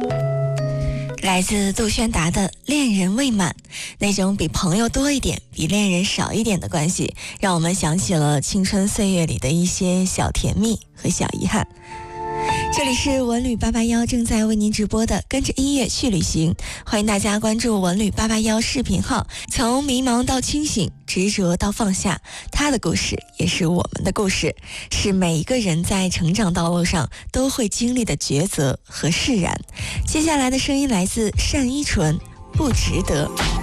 来自杜轩达的恋人未满，那种比朋友多一点，比恋人少一点的关系，让我们想起了青春岁月里的一些小甜蜜和小遗憾。这里是文旅881正在为您直播的跟着音乐去旅行，欢迎大家关注文旅881视频号。从迷茫到清醒，执着到放下，他的故事也是我们的故事，是每一个人在成长道路上都会经历的抉择和释然。接下来的声音来自单依纯，不值得。